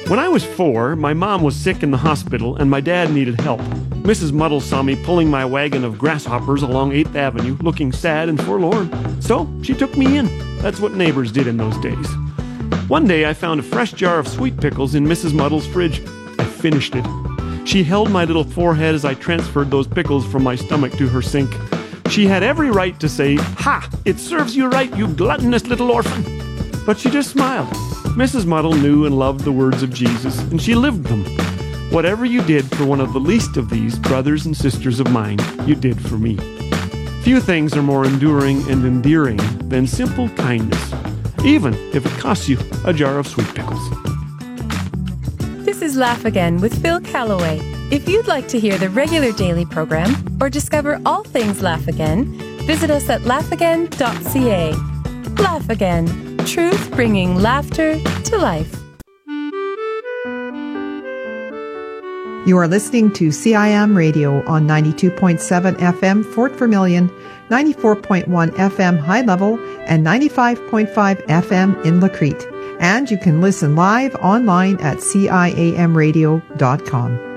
When I was 4, my mom was sick in the hospital and my dad needed help. Mrs. Muddle saw me pulling my wagon of grasshoppers along 8th Avenue, looking sad and forlorn. So she took me in. That's what neighbors did in those days. One day I found a fresh jar of sweet pickles in Mrs. Muddle's fridge. I finished it. She held my little forehead as I transferred those pickles from my stomach to her sink. She had every right to say, "Ha! It serves you right, you gluttonous little orphan." But she just smiled. Mrs. Muddle knew and loved the words of Jesus, and she lived them. Whatever you did for one of the least of these brothers and sisters of mine, you did for me. Few things are more enduring and endearing than simple kindness, even if it costs you a jar of sweet pickles. This is Laugh Again with Phil Callaway. If you'd like to hear the regular daily program or discover all things Laugh Again, visit us at laughagain.ca. Laugh Again, truth bringing laughter to life. You are listening to CIM Radio on 92.7 FM Fort Vermilion, 94.1 FM High Level, and 95.5 FM in La Crete. And you can listen live online at ciamradio.com.